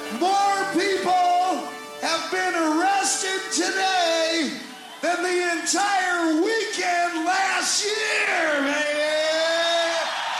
More people have been arrested today than the entire weekend last year, baby!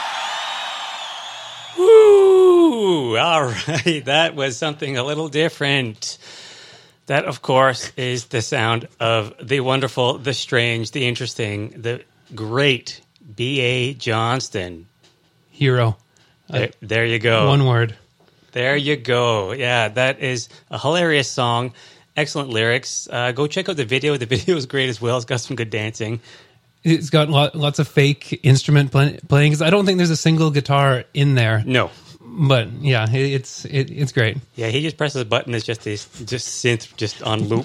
Woo! All right, that was something a little different. That, of course, is the sound of the wonderful, the strange, the interesting, the great B.A. Johnston. Hero. There you go. One word. There you go. Yeah, that is a hilarious song. Excellent lyrics. Go check out the video. The video is great as well. It's got some good dancing. It's got lots of fake instrument playing, because I don't think there's a single guitar in there. No. But yeah, it's great. Yeah, he just presses a button. It's just synth just on loop.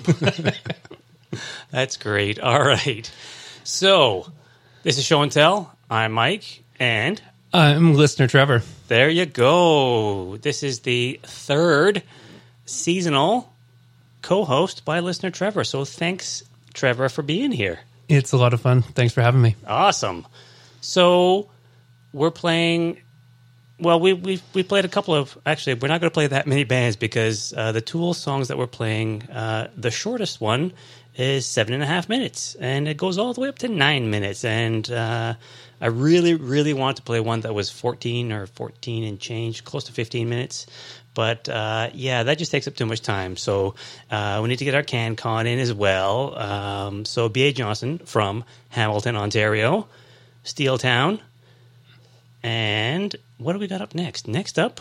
That's great. All right. So, this is Show and Tell. I'm Mike, and I'm listener Trevor. There you go. This is the third seasonal co-host by listener Trevor. So thanks, Trevor, for being here. It's a lot of fun. Thanks for having me. Awesome. So we're playing. Well, we played a couple of. Actually, we're not going to play that many bands because the Tool songs that we're playing, the shortest one is 7.5 minutes, and it goes all the way up to 9 minutes. And I really, really want to play one that was 14 and change, close to 15 minutes. But yeah, that just takes up too much time. So we need to get our CanCon in as well. So B.A. Johnston from Hamilton, Ontario, Steeltown. And what do we got up next? Next up,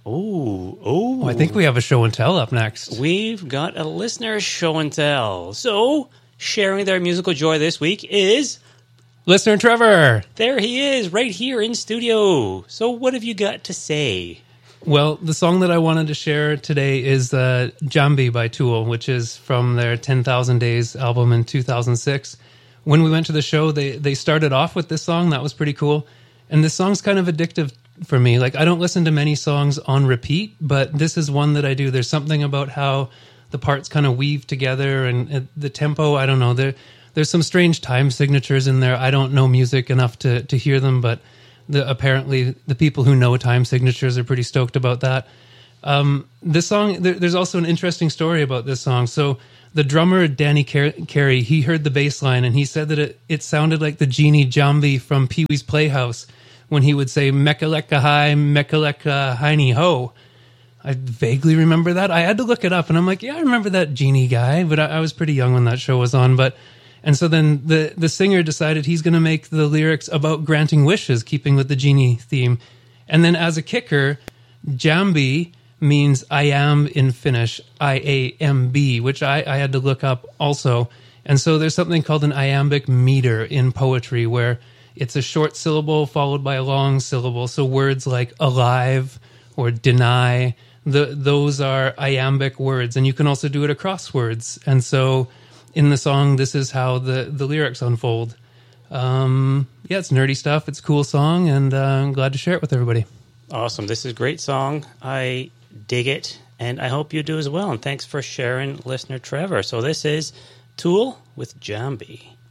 I think we have a show and tell up next. We've got a listener show and tell. So sharing their musical joy this week is listener Trevor. There he is, right here in studio. So what have you got to say? Well, the song that I wanted to share today is Jambi by Tool, which is from their 10,000 Days album in 2006. When we went to the show, they started off with this song. That was pretty cool. And this song's kind of addictive for me. Like, I don't listen to many songs on repeat, but this is one that I do. There's something about how the parts kind of weave together and the tempo. I don't know. There's some strange time signatures in there. I don't know music enough to hear them, but apparently the people who know time signatures are pretty stoked about that. This song, there's also an interesting story about this song. So the drummer, Danny Carey, he heard the bass line and he said that it sounded like the genie Jambi from Pee-wee's Playhouse when he would say, Mekaleka hi, Mekaleka heiny ho. I vaguely remember that. I had to look it up and I'm like, yeah, I remember that genie guy, but I was pretty young when that show was on. And so then the singer decided he's going to make the lyrics about granting wishes, keeping with the genie theme. And then as a kicker, Jambi means I am in Finnish, I-A-M-B, which I had to look up also. And so there's something called an iambic meter in poetry where it's a short syllable followed by a long syllable. So words like alive or deny, those are iambic words. And you can also do it across words. And so in the song, this is how the lyrics unfold. Yeah, it's nerdy stuff. It's a cool song, and I'm glad to share it with everybody. Awesome. This is a great song. I dig it, and I hope you do as well. And thanks for sharing, listener Trevor. So this is Tool with Jambi.